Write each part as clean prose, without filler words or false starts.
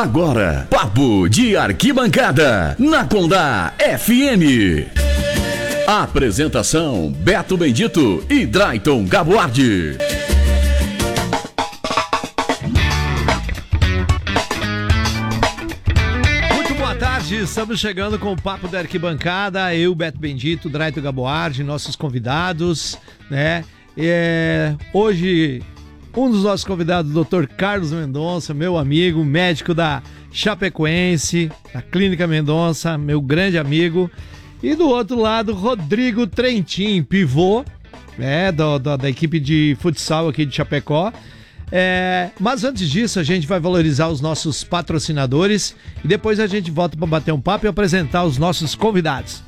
Agora, Papo de Arquibancada, na Condá FM. Apresentação, Beto Bendito e Drayton Gaboardi. Muito boa tarde, estamos chegando com o Papo da Arquibancada. Eu, Beto Bendito, Drayton Gaboardi, nossos convidados, né? Hoje, um dos nossos convidados, o Dr. Carlos Mendonça, meu amigo, médico da Chapecoense, da Clínica Mendonça, meu grande amigo. E do outro lado, Rodrigo Trentin, pivô, da equipe de futsal aqui de Chapecó. Mas antes disso, a gente vai valorizar os nossos patrocinadores e depois a gente volta para bater um papo e apresentar os nossos convidados.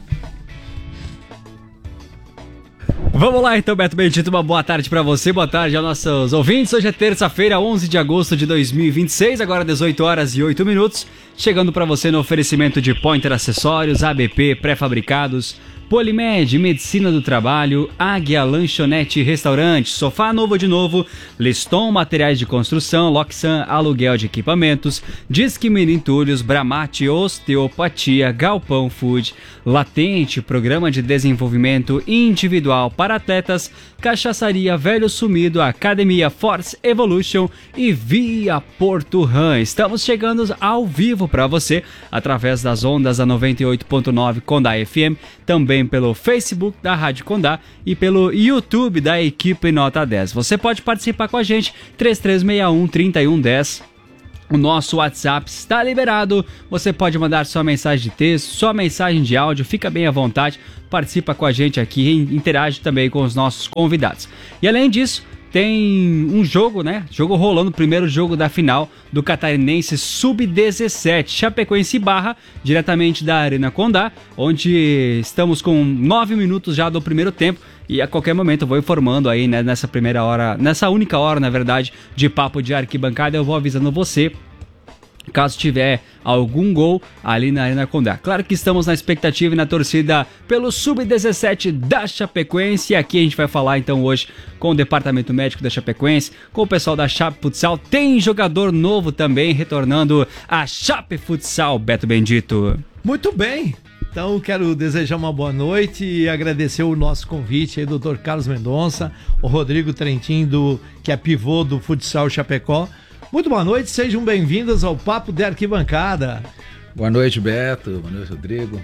Vamos lá então, Beto Bendito, uma boa tarde pra você, boa tarde aos nossos ouvintes. Hoje é terça-feira, 11 de agosto de 2026, agora 18 horas e 8 minutos, chegando pra você no oferecimento de Pointer Acessórios, ABP, pré-fabricados, Polimed, Medicina do Trabalho, Águia Lanchonete e Restaurante, Sofá Novo de Novo, Liston Materiais de Construção, Loxan Aluguel de Equipamentos, Disque Mirintúrios, Bramate Osteopatia, Galpão Food, Latente, Programa de Desenvolvimento Individual para Atletas, Cachaçaria Velho Sumido, Academia Force Evolution e Via Porto Ram. Estamos chegando ao vivo para você através das ondas da 98.9 Condá FM, também pelo Facebook da Rádio Condá e pelo YouTube da equipe Nota 10. Você pode participar com a gente, 3361-3110. O nosso WhatsApp está liberado, você pode mandar sua mensagem de texto, sua mensagem de áudio, fica bem à vontade, participa com a gente aqui e interage também com os nossos convidados. E além disso, tem um jogo, né? Jogo rolando, o primeiro jogo da final do Catarinense Sub-17, Chapecoense Barra, diretamente da Arena Condá, onde estamos com 9 minutos já do primeiro tempo. E a qualquer momento eu vou informando aí, né, nessa primeira hora, nessa única hora, na verdade, de Papo de Arquibancada, eu vou avisando você caso tiver algum gol ali na Arena Condá. Claro que estamos na expectativa e na torcida pelo Sub-17 da Chapecoense. E aqui a gente vai falar então hoje com o departamento médico da Chapecoense, com o pessoal da Chape Futsal. Tem jogador novo também retornando a Chape Futsal, Beto Bendito. Muito bem. Então, quero desejar uma boa noite e agradecer o nosso convite aí, Dr. Carlos Mendonça, o Rodrigo Trentin, que é pivô do Futsal Chapecó. Muito boa noite, sejam bem-vindos ao Papo de Arquibancada. Boa noite, Beto. Boa noite, Rodrigo.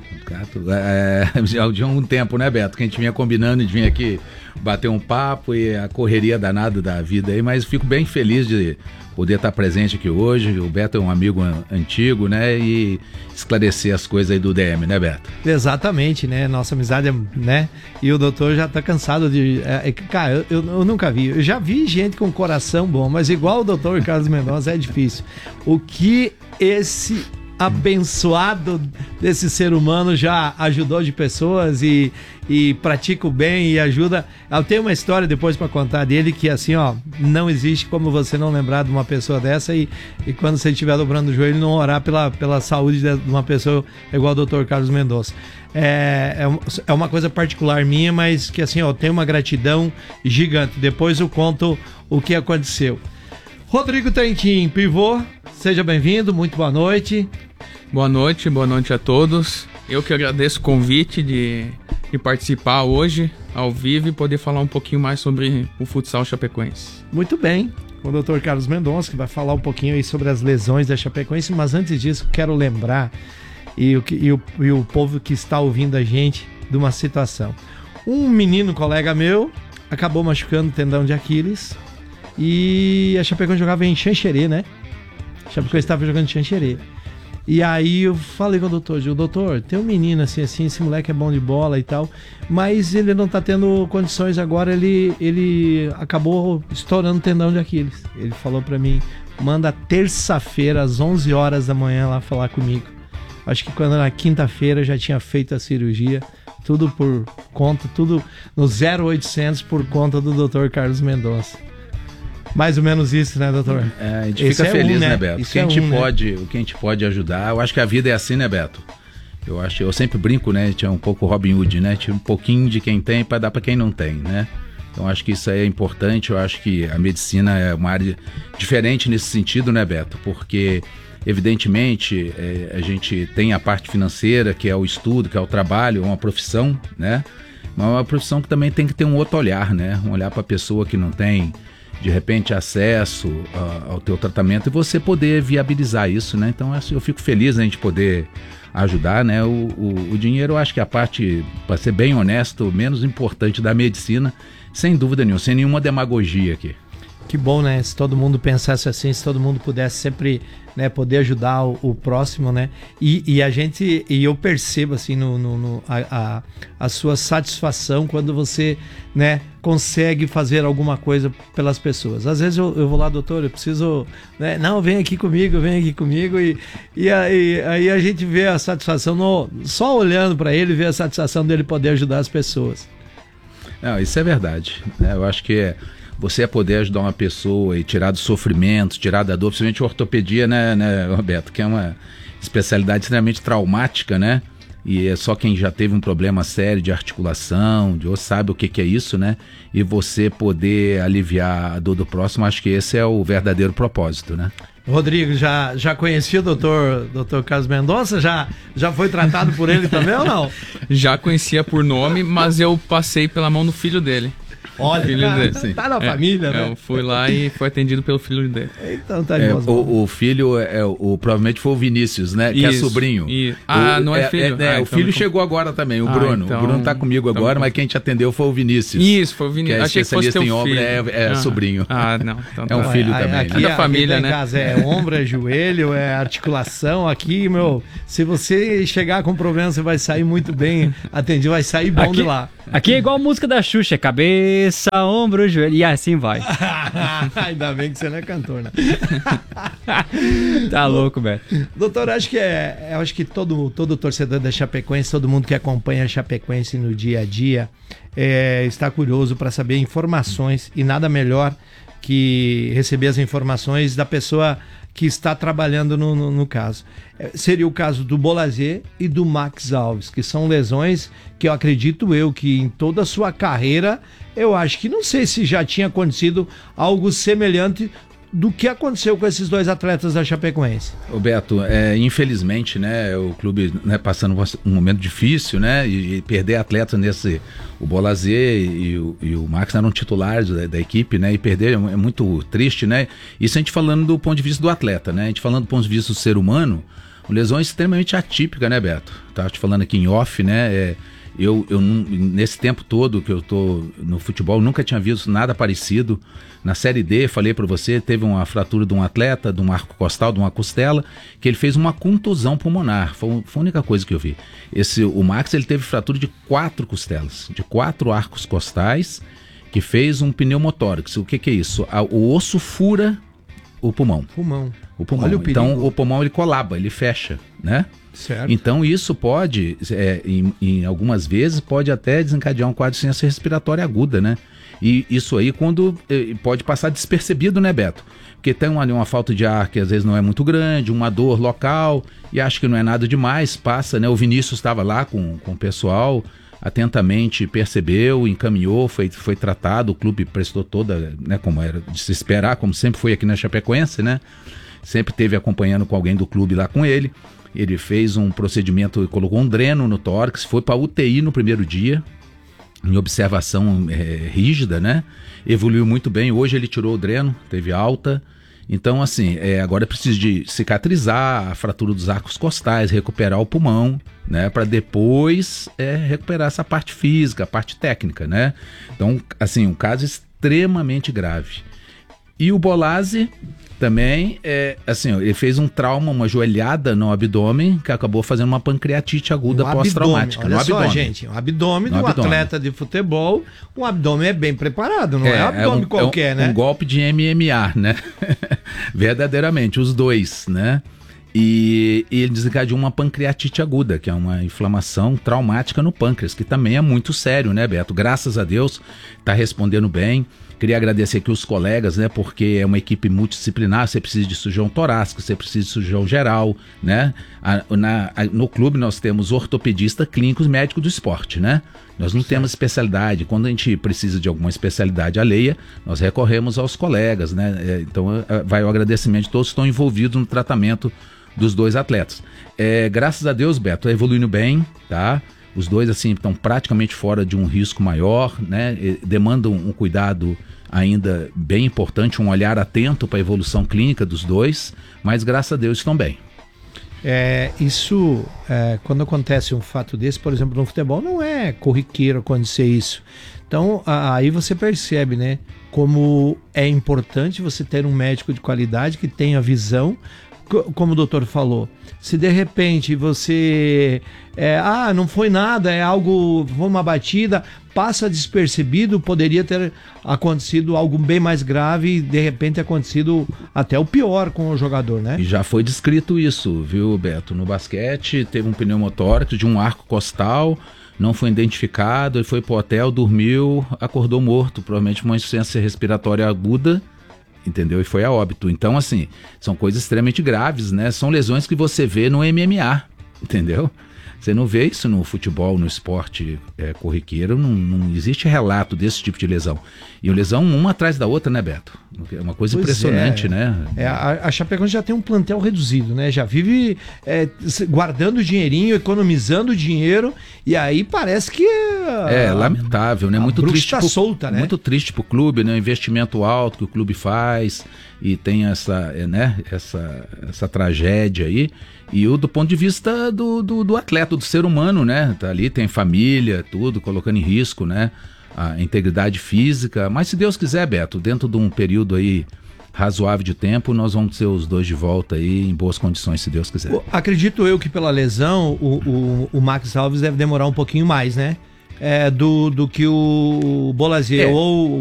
Já de um tempo, né, Beto? Que a gente vinha combinando de vir aqui bater um papo e a correria danada da vida aí, mas fico bem feliz de poder estar presente aqui hoje. O Beto é um amigo antigo, né? E esclarecer as coisas aí do DM, né, Beto? Exatamente, né? Nossa amizade, né? E o doutor já tá cansado de... cara, eu nunca vi. Eu já vi gente com coração bom, mas igual o doutor Carlos Mendonça é difícil. O que esse abençoado desse ser humano já ajudou de pessoas e pratica o bem e ajuda. Eu tenho uma história depois para contar dele que assim, ó, não existe como você não lembrar de uma pessoa dessa e quando você estiver dobrando o joelho não orar pela saúde de uma pessoa igual ao Dr. Carlos Mendonça. É uma coisa particular minha, mas que assim, ó, eu tenho uma gratidão gigante. Depois eu conto o que aconteceu. Rodrigo Trentin, pivô, seja bem-vindo, muito boa noite. Boa noite a todos. Eu que agradeço o convite de participar hoje, ao vivo, e poder falar um pouquinho mais sobre o futsal chapecoense. Muito bem, com o Dr. Carlos Mendonça, que vai falar um pouquinho aí sobre as lesões da Chapecoense, mas antes disso, quero lembrar, e o povo que está ouvindo a gente, de uma situação. Um menino colega meu acabou machucando o tendão de Aquiles, e a Chapecoense jogava em Xanxerê, né? A Chapecoense estava jogando em Xanxerê. E aí eu falei com o doutor, doutor, tem um menino assim, esse moleque é bom de bola e tal, mas ele não tá tendo condições agora, ele acabou estourando o tendão de Aquiles. Ele falou pra mim, manda terça-feira às 11 horas da manhã lá falar comigo. Acho que quando na quinta-feira já tinha feito a cirurgia, tudo por conta, tudo no 0800 por conta do Dr. Carlos Mendonça. Mais ou menos isso, né, doutor? A gente fica feliz, né, Beto? O que a gente pode ajudar. Eu acho que a vida é assim, né, Beto? Eu sempre brinco, né? Tinha um pouco Robin Hood, né? Tinha um pouquinho de quem tem para dar para quem não tem, né? Então acho que isso aí é importante. Eu acho que a medicina é uma área diferente nesse sentido, né, Beto? Porque Evidentemente, a gente tem a parte financeira, que é o estudo, que é o trabalho, é uma profissão, né? Mas é uma profissão que também tem que ter um outro olhar, né? Um olhar para a pessoa que não tem, de repente, acesso ao teu tratamento e você poder viabilizar isso, né? Então, assim, eu fico feliz a gente poder ajudar, né? O dinheiro, eu acho que é a parte, para ser bem honesto, menos importante da medicina, sem dúvida nenhuma, sem nenhuma demagogia aqui. Que bom, né? Se todo mundo pensasse assim, se todo mundo pudesse sempre, né, poder ajudar o próximo, né? E eu percebo assim a sua satisfação quando você, né, consegue fazer alguma coisa pelas pessoas. Às vezes eu vou lá, doutor, eu preciso, né? Não, vem aqui comigo e aí a gente vê a satisfação só olhando para ele, vê a satisfação dele poder ajudar as pessoas. Não, isso é verdade, né? Eu acho que você poder ajudar uma pessoa e tirar do sofrimento, tirar da dor, principalmente a ortopedia, né, Roberto, que é uma especialidade extremamente traumática, né? E é só quem já teve um problema sério de articulação, de osso, sabe o que é isso, né? E você poder aliviar a dor do próximo, acho que esse é o verdadeiro propósito, né? Rodrigo, já conhecia o doutor Carlos Mendonça? Já foi tratado por ele também ou não? Já conhecia por nome, mas eu passei pela mão do filho dele. Olha, filho dele, tá na família, né? Eu fui lá e fui atendido pelo filho dele. Então tá o filho, provavelmente foi o Vinícius, né? Que é sobrinho. Não é filho? O então filho chegou agora também, o Bruno. Então, o Bruno tá comigo agora, mas quem te atendeu foi o Vinícius. Isso, foi o Vinícius. Que é Achei que fosse teu em obra, filho. sobrinho. Não. Então é um filho também. Aqui, da família, aqui né? Em casa é ombro, é joelho, é articulação. Aqui, se você chegar com problema, você vai sair muito bem atendido, vai sair bom de lá. Aqui é igual a música da Xuxa, cabeça, ombro, joelho, e assim vai. Ainda bem que você não é cantor, né? Tá louco, Beto. Doutor, acho que todo torcedor da Chapecoense, todo mundo que acompanha a Chapecoense no dia a dia, está curioso para saber informações, e nada melhor que receber as informações da pessoa que está trabalhando no caso. Seria o caso do Bolazier e do Max Alves, que são lesões que eu acredito que em toda a sua carreira, eu acho que não sei se já tinha acontecido algo semelhante do que aconteceu com esses dois atletas da Chapecoense. Roberto, infelizmente, né, o clube, né, passando um momento difícil, né, e perder atletas nesse, o Bolazier e o Max eram titulares da equipe, né, e perder é muito triste, né, isso a gente falando do ponto de vista do atleta, né, a gente falando do ponto de vista do ser humano, uma lesão extremamente atípica, né, Beto? Tava te falando aqui em off, né, eu nesse tempo todo que eu tô no futebol, nunca tinha visto nada parecido. Na Série D, falei para você, teve uma fratura de um atleta, de um arco costal, de uma costela, que ele fez uma contusão pulmonar. Foi a única coisa que eu vi. O Max, ele teve fratura de 4 costelas, de 4 arcos costais, que fez um pneumotórax. O que é isso? O osso fura o pulmão. O pulmão. Olha o perigo. Então, o pulmão ele colaba, ele fecha, né? Certo. Então isso pode, em algumas vezes, pode até desencadear um quadro de insuficiência respiratória aguda, né? E isso aí pode passar despercebido, né, Beto? Porque tem uma falta de ar que às vezes não é muito grande, uma dor local, e acho que não é nada demais, passa, né? O Vinícius estava lá com o pessoal, atentamente percebeu, encaminhou, foi tratado, o clube prestou toda, né, como era de se esperar, como sempre foi aqui na Chapecoense, né? Sempre esteve acompanhando com alguém do clube lá com ele. Ele fez um procedimento, colocou um dreno no tórax, foi para UTI no primeiro dia, em observação rígida, né? Evoluiu muito bem, hoje ele tirou o dreno, teve alta. Então, assim, agora é preciso de cicatrizar a fratura dos arcos costais, recuperar o pulmão, né? Para depois recuperar essa parte física, a parte técnica, né? Então, assim, um caso extremamente grave. E o Bolazzi também, ele fez um trauma, uma joelhada no abdômen, que acabou fazendo uma pancreatite aguda pós-traumática. Olha só, gente, um abdômen de um atleta de futebol, um abdômen bem preparado, não é abdômen qualquer, né? Um golpe de MMA, né? Verdadeiramente, os dois, né? E ele desencadeou uma pancreatite aguda, que é uma inflamação traumática no pâncreas, que também é muito sério, né, Beto? Graças a Deus, está respondendo bem. Queria agradecer aqui os colegas, né? Porque é uma equipe multidisciplinar, você precisa de cirurgião torácico, você precisa de cirurgião geral, né? No clube nós temos ortopedista, clínicos, médico do esporte, né? Nós não temos especialidade. Quando a gente precisa de alguma especialidade alheia, nós recorremos aos colegas, né? Então vai o agradecimento de todos que estão envolvidos no tratamento dos dois atletas. Graças a Deus, Beto, tá evoluindo bem, tá? Os dois, assim, estão praticamente fora de um risco maior, né? Demandam um cuidado ainda bem importante, um olhar atento para a evolução clínica dos dois, mas graças a Deus estão bem. Quando acontece um fato desse, por exemplo, no futebol, não é corriqueiro acontecer isso. Então, aí você percebe, né, como é importante você ter um médico de qualidade que tenha visão, como o doutor falou. Se de repente você não foi nada, foi uma batida, passa despercebido, poderia ter acontecido algo bem mais grave e de repente acontecido até o pior com o jogador, né? E já foi descrito isso, viu, Beto? No basquete teve um pneumotórax de um arco costal, não foi identificado, ele foi pro hotel, dormiu, acordou morto, provavelmente uma insuficiência respiratória aguda, entendeu? E foi a óbito. Então, assim, são coisas extremamente graves, né? São lesões que você vê no MMA, entendeu? Você não vê isso no futebol, no esporte corriqueiro, não existe relato desse tipo de lesão. E lesão uma atrás da outra, né, Beto? É uma coisa impressionante, né? A Chapecoense já tem um plantel reduzido, né? Já vive guardando dinheirinho, economizando dinheiro, e aí parece que... É lamentável, né? Muito triste. Tá solta, né? Muito triste pro clube, né? O investimento alto que o clube faz, e tem essa tragédia aí. E do ponto de vista do atleta, do ser humano, né? Tá ali, tem família, tudo, colocando em risco, né? A integridade física. Mas se Deus quiser, Beto, dentro de um período aí razoável de tempo, nós vamos ter os dois de volta aí em boas condições, se Deus quiser. Acredito eu que pela lesão, o Max Alves deve demorar um pouquinho mais, né? Do que o Bolazier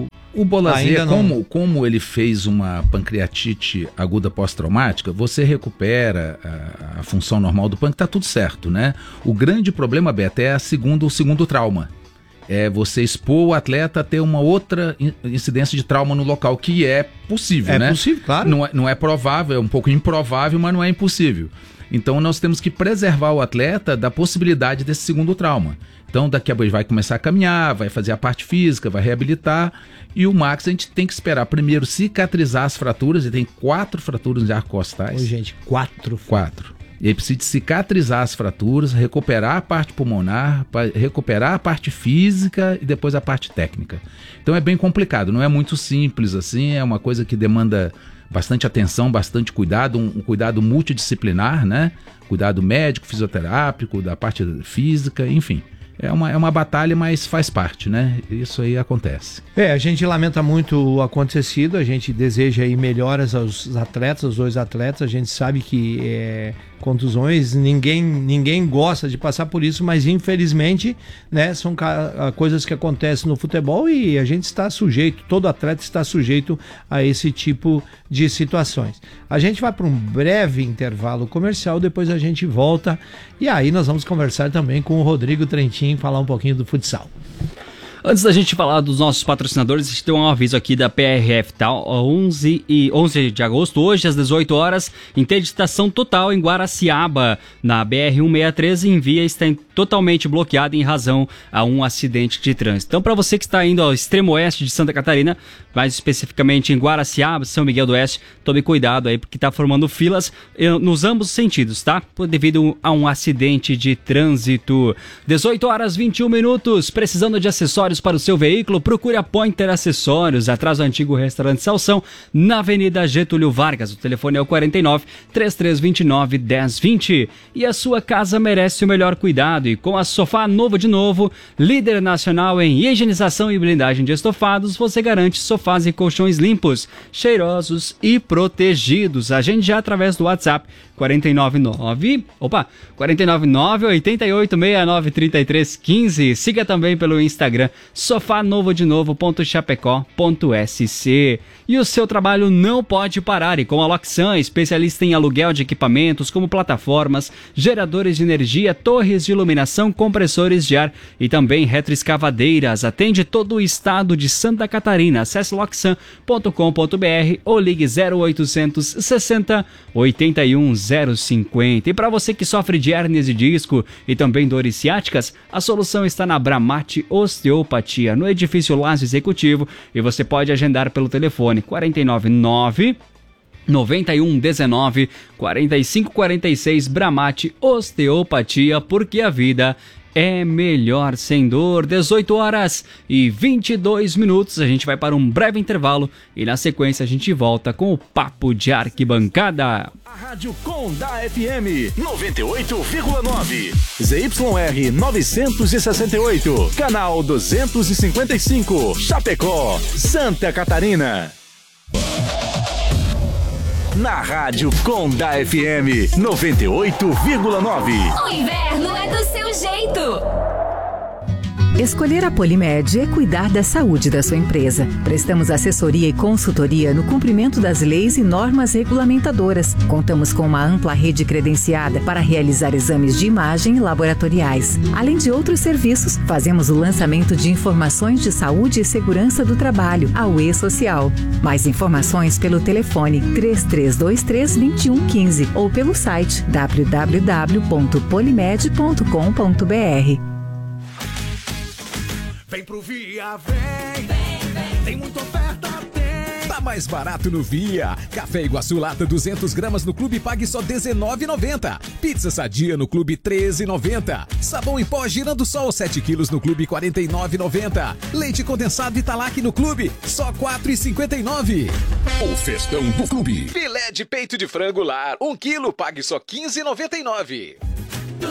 O Bolazier, como ele fez uma pancreatite aguda pós-traumática, você recupera a função normal do pâncreas, tá tudo certo, né? O grande problema, Beto, é o segundo trauma. É você expor o atleta a ter uma outra incidência de trauma no local, que é possível, né? É possível, claro. Não é provável, é um pouco improvável, mas não é impossível. Então nós temos que preservar o atleta da possibilidade desse segundo trauma. Então daqui a pouco vai começar a caminhar, vai fazer a parte física, vai reabilitar. E o Max a gente tem que esperar primeiro cicatrizar as fraturas. Ele tem 4 fraturas de arcostais. Oi, gente, 4. E aí precisa de cicatrizar as fraturas, recuperar a parte pulmonar, recuperar a parte física e depois a parte técnica. Então é bem complicado, não é muito simples assim, é uma coisa que demanda bastante atenção, bastante cuidado, um cuidado multidisciplinar, né? Cuidado médico, fisioterápico, da parte física, enfim. É uma batalha, mas faz parte, né? Isso aí acontece. A gente lamenta muito o acontecido, a gente deseja aí melhoras aos atletas, aos dois atletas, a gente sabe que contusões, ninguém gosta de passar por isso, mas infelizmente, né, são coisas que acontecem no futebol e a gente está sujeito, todo atleta está sujeito a esse tipo de situações. A gente vai para um breve intervalo comercial, depois a gente volta e aí nós vamos conversar também com o Rodrigo Trentin, falar um pouquinho do futsal. Antes da gente falar dos nossos patrocinadores, a gente tem um aviso aqui da PRF, tá? 11 de agosto, hoje às 18 horas, interditação total em Guaraciaba, na BR-163, em via está totalmente bloqueada em razão a um acidente de trânsito. Então, para você que está indo ao extremo oeste de Santa Catarina, mais especificamente em Guaraciaba, São Miguel do Oeste, tome cuidado aí, porque está formando filas nos ambos sentidos, tá? Devido a um acidente de trânsito. 18 horas 21 minutos, precisando de acessórios para o seu veículo, procure a Pointer Acessórios, atrás do antigo restaurante Salsão, na Avenida Getúlio Vargas. O telefone é o 49-3329-1020. E a sua casa merece o melhor cuidado. E com a Sofá Novo de Novo, líder nacional em higienização e blindagem de estofados, você garante sofás e colchões limpos, cheirosos e protegidos. Agende já através do WhatsApp 499-8869-3315. Siga também pelo Instagram sofanovodenovo.chapecó.sc. E o seu trabalho não pode parar, e com a Loxan, especialista em aluguel de equipamentos como plataformas, geradores de energia, torres de iluminação, compressores de ar e também retroescavadeiras. Atende todo o estado de Santa Catarina. Acesse loxan.com.br ou ligue 0800 60 81 050. E para você que sofre de hérnias de disco e também dores ciáticas, a solução está na Bramate Osteopatia, no edifício Lazo Executivo, e você pode agendar pelo telefone 499 9119 4546. Bramate Osteopatia, porque a vida é melhor sem dor. 18h22. A gente vai para um breve intervalo e na sequência a gente volta com o Papo de Arquibancada. A Rádio Com da FM 98,9. ZYR 968. Canal 255. Chapecó, Santa Catarina. Na Rádio Com da FM 98,9. O inverno é do seu jeito. Escolher a Polimed é cuidar da saúde da sua empresa. Prestamos assessoria e consultoria no cumprimento das leis e normas regulamentadoras. Contamos com uma ampla rede credenciada para realizar exames de imagem e laboratoriais. Além de outros serviços, fazemos o lançamento de informações de saúde e segurança do trabalho, a UE Social. Mais informações pelo telefone 3323-2115 ou pelo site www.polimed.com.br. Vem pro Via, vem. Tem muita oferta, tem. Tá mais barato no Via. Café Iguaçu lata 200 gramas no Clube pague só R$19,90. Pizza Sadia no Clube R$13,90. Sabão em pó Girando Sol 7 quilos no Clube R$49,90. Leite condensado Italac no Clube só R$4,59. O festão do clube. Filé de peito de frango lar 1 quilo pague só R$15,99.